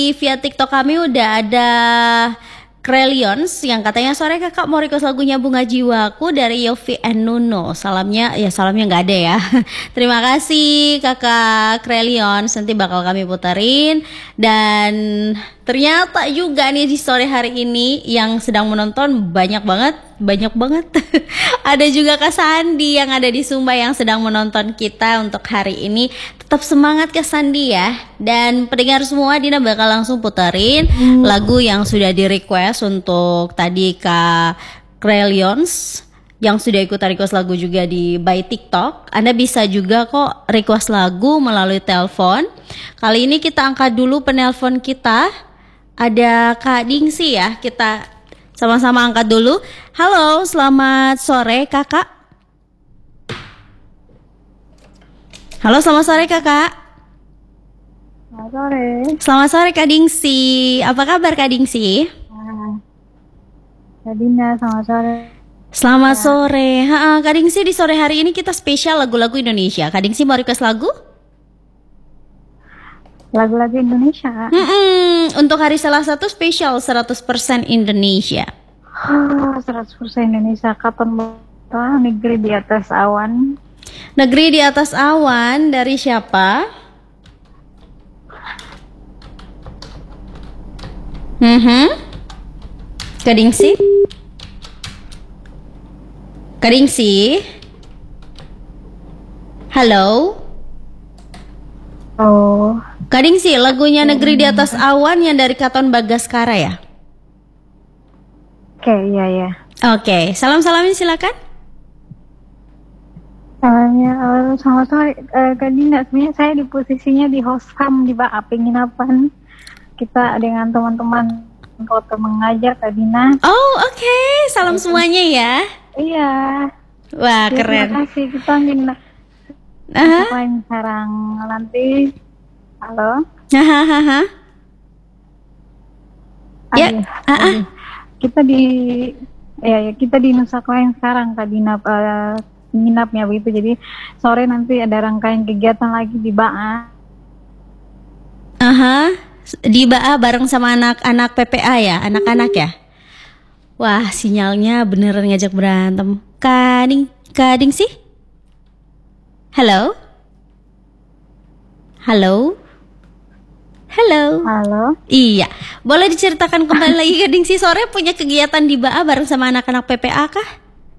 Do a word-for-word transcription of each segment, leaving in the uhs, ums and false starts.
Via TikTok kami udah ada Krelions yang katanya sore kakak mau request lagunya Bunga Jiwaku dari Yofi and Nuno. Salamnya ya salamnya nggak ada ya. Terima kasih kakak Krelions, nanti bakal kami puterin. Dan ternyata juga nih di sore hari ini yang sedang menonton banyak banget, banyak banget. Ada juga Kak Sandi yang ada di Sumba yang sedang menonton kita untuk hari ini. Tetap semangat Kak Sandi ya. Dan pendengar semua, Dina bakal langsung puterin hmm. lagu yang sudah di request untuk tadi Kak Krelions yang sudah ikut request lagu juga di by TikTok. Anda bisa juga kok request lagu melalui telepon. Kali ini kita angkat dulu penelpon kita. Ada Kak Dingsi ya. Kita sama-sama angkat dulu. Halo, selamat sore kakak. Halo, selamat sore kakak. Selamat sore. Selamat sore Kak Dingsi. Apa kabar Kak Dingsi? Kak Dina, selamat sore. Selamat ya. sore. Ha, Kak Dingsi, di sore hari ini kita spesial lagu-lagu Indonesia. Kak Dingsi mau request lagu? Lagu-lagu Indonesia. Mm-mm. Untuk hari Selasa tuh spesial seratus persen Indonesia. Oh, seratus persen Indonesia. Kapan Bata? Negeri di atas awan. Negeri di atas awan dari siapa? Mhm. Kak Dingsi? Kak Dingsi? Halo? Oh. Kak Dingsi, lagunya Negeri di Atas Awan yang dari Katon Bagaskara ya? Oke, okay, iya ya. Oke, okay. salam-salamin silakan. Salamnya, uh, selamat sore uh, Kak Dina. Sebenarnya saya di posisinya di hostam di Baa penginapan kita dengan teman-teman kota mengajar Kak Dina. Oh oke, okay. salam Itu. semuanya ya. Iya. Wah ya, keren. Terima kasih, kita nginep. Uh-huh. Selain sekarang nanti. Halo. Hahaha. Ya. Uh-uh. Kita di ya, ya kita di Nusa Klaen sekarang Kak Dina uh, nginapnya begitu. Jadi sore nanti ada rangkaian kegiatan lagi di Baa. Aha. Di Baa bareng sama anak-anak P P A ya, anak-anak ya. Wah, sinyalnya beneran ngajak berantem. Kading, kading sih. Halo. Halo. Halo. Halo. Iya, boleh diceritakan kembali lagi Kading sih, sore punya kegiatan di Baa bareng sama anak-anak P P A kah?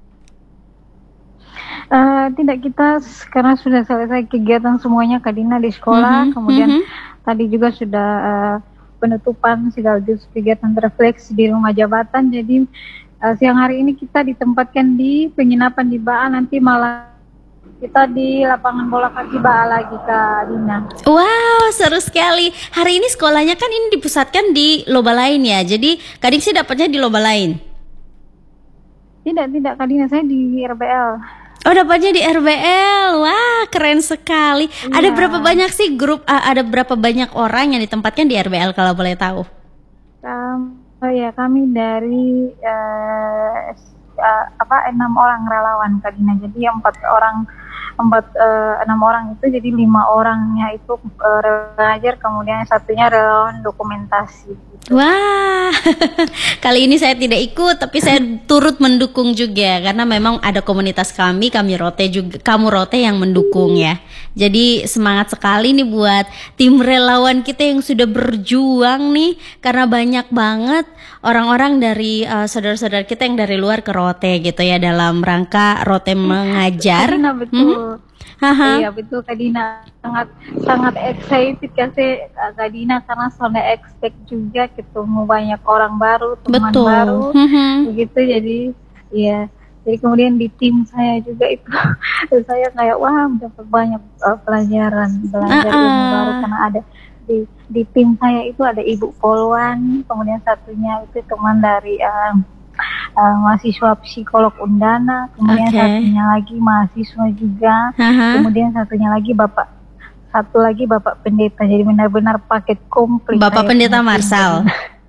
Uh, tidak, kita karena sudah selesai kegiatan semuanya Kak Dina di sekolah, mm-hmm, kemudian mm-hmm. tadi juga sudah uh, penutupan sekaligus kegiatan refleksi di rumah jabatan. Jadi uh, siang hari ini kita ditempatkan di penginapan di Baa, nanti malam kita di lapangan bola kaki Baa lagi Kak Dina. Wow, seru sekali. Hari ini sekolahnya kan ini dipusatkan di Loba Lain ya. Jadi Kak Dingsi dapatnya di Loba Lain? Tidak, tidak Kak Dina, saya di R B L. Oh, dapatnya di R B L. Wah, keren sekali. Iya. Ada berapa banyak sih grup, uh, ada berapa banyak orang yang ditempatkan di R B L kalau boleh tahu? Um, oh ya, kami dari uh, uh, apa enam orang relawan Kak Dina. Jadi empat orang empat uh, enam orang itu, jadi lima orangnya itu uh, relajar, kemudian satunya relawan dokumentasi gitu. Wah, kali ini saya tidak ikut, tapi saya turut mendukung juga karena memang ada komunitas kami, kami Rote juga, kamu Rote yang mendukung ya. Jadi semangat sekali nih buat tim relawan kita yang sudah berjuang nih, karena banyak banget orang-orang dari uh, saudara-saudara kita yang dari luar ke Rote gitu ya, dalam rangka Rote mengajar. Nah, betul. Hmm? Haha. Iya betul Kak Dina, sangat sangat excited kasih Kak Dina karena sudah expect juga ketemu banyak orang baru, teman betul. baru, mm-hmm. begitu. Jadi ya, jadi kemudian di tim saya juga itu saya kayak wah dapat banyak uh, pelajaran belajar uh-uh. ilmu baru karena ada di di tim saya itu ada Ibu Polwan, kemudian satunya itu teman dari uh, Uh, mahasiswa psikolog Undana, kemudian okay. satunya lagi mahasiswa juga, uh-huh. kemudian satunya lagi bapak satu lagi bapak pendeta, jadi benar-benar paket komplit. Bapak pendeta Marsal.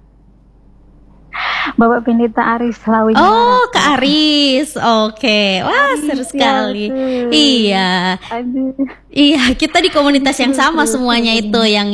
Bapak pendeta Aris Lawi. Oh, Kak Aris, oke, okay. Wah Aris, seru sekali. Ya, iya, Aduh. Iya, kita di komunitas yang sama semuanya itu yang